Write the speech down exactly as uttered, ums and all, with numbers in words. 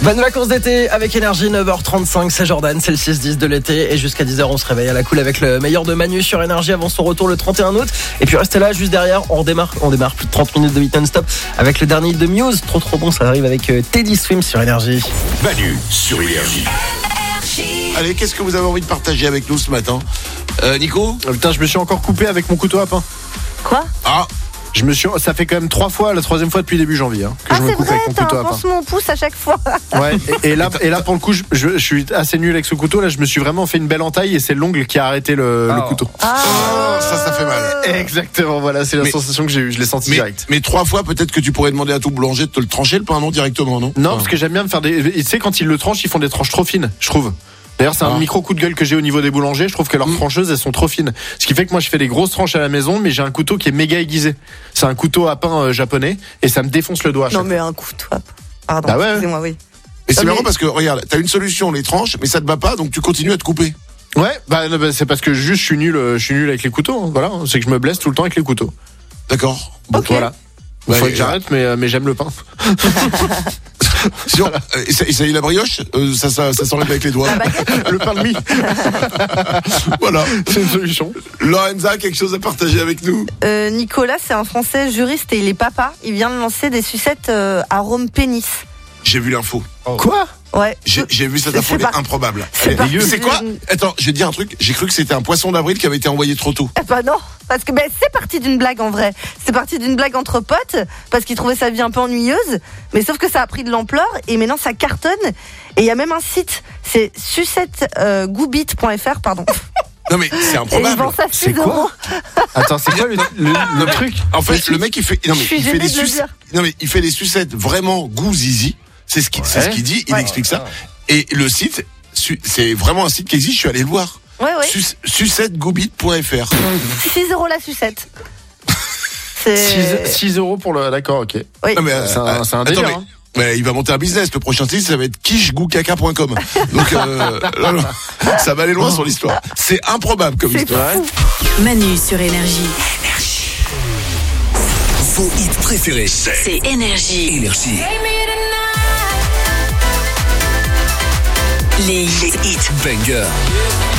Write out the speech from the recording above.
Bonnes vacances d'été avec Énergie, neuf heures trente-cinq, c'est Jordan, c'est le six dix de l'été et jusqu'à dix heures on se réveille à la cool avec le meilleur de Manu sur Énergie avant son retour le trente et un août. Et puis restez là, juste derrière, on démarre, on démarre plus de trente minutes de hit non-stop avec le dernier hit de Muse, trop trop bon, ça arrive avec Teddy Swims sur Énergie. Manu sur Énergie. Allez, qu'est-ce que vous avez envie de partager avec nous ce matin, euh, Nico? Oh, putain, je me suis encore coupé avec mon couteau à pain. Quoi? Ah, Je me suis, ça fait quand même trois fois, la troisième fois depuis début janvier, hein, que Ah je me c'est coupe vrai, avec mon t'as couteau un à pain. pansement au pouce à chaque fois. Ouais. Et, et là, et là pour le coup, je, je, je suis assez nul avec ce couteau. Là, je me suis vraiment fait une belle entaille et c'est l'ongle qui a arrêté le, Oh. le couteau. Ah, ça, ça fait mal. Exactement. Voilà, c'est la Mais- sensation que j'ai eue. Je l'ai senti mais, direct. mais trois fois, peut-être que tu pourrais demander à tout boulanger de te le trancher le pain, non, directement, non? Non, Ah. parce que j'aime bien me faire des. Tu sais, quand ils le tranchent, ils font des tranches trop fines, je trouve. D'ailleurs, c'est un Ah. micro coup de gueule que j'ai au niveau des boulangers. Je trouve que leurs Mm. trancheuses, elles sont trop fines. Ce qui fait que moi, je fais des grosses tranches à la maison, mais j'ai un couteau qui est méga aiguisé. C'est un couteau à pain euh, japonais et ça me défonce le doigt. à Non chaque mais un couteau. Pardon, Bah ouais. excusez-moi, oui. Et c'est Ah, mais- marrant parce que, regarde, t'as une solution, les tranches, mais ça te bat pas, donc tu continues à te couper. fois. Ouais, bah, non, bah, c'est parce que juste je suis nul, euh, je suis nul avec les couteaux. hein. Voilà, c'est que je me blesse tout le temps avec les couteaux. D'accord. Donc Ok. voilà. Il Ouais, faut que et- j'arrête, mais, euh, mais j'aime le pain. Sinon, euh, et ça, et ça y est, la brioche, euh, ça, ça, ça s'enlève avec les doigts. Le pain de mie, Voilà. c'est une solution. Lorenza, quelque chose à partager avec nous? Euh, Nicolas, c'est un Français juriste et il est papa. Il vient de lancer des sucettes euh, arôme pénis. J'ai vu l'info. Quoi? Ouais. J'ai j'ai vu cette C'est info, elle est parti. improbable. C'est Elle est- parti C'est quoi? d'une- Attends, je vais te dire un truc. J'ai cru que c'était un poisson d'avril qui avait été envoyé trop tôt. Eh ben non, parce que ben, c'est parti d'une blague en vrai. C'est parti d'une blague entre potes, parce qu'il trouvait sa vie un peu ennuyeuse. Mais sauf que ça a pris de l'ampleur et maintenant ça cartonne. Et il y a même un site, c'est sucette goubit point f r, pardon. Non mais c'est Et il improbable. vend ça C'est six quoi euros. Attends, c'est quoi le, le, le Non, mais- truc? En fait, le mec il fait, non mais Je suis il fait gênée des de le sucettes. dire. Non mais il fait des sucettes vraiment goût zizi. C'est ce qu'il, c'est ce qu'il dit. Il Ouais. explique ça. Et le site, su- c'est vraiment un site qui existe. Je suis allé le voir. Ouais, ouais. Sus- sucette goubit point f r. six euros la sucette. C'est. six euros pour le. D'accord, ok. Oui. Non, mais, euh, C'est un, euh, c'est un attends, délire. mais- hein. mais il va monter un business. Le prochain site, ça va être quichegoucaca point com. Donc, euh, là, là, ça va aller loin sur l'histoire. C'est improbable comme C'est histoire. fou. Manu sur Énergie. Vos hits préférés. C'est Énergie. Énergie. Les hits Banger.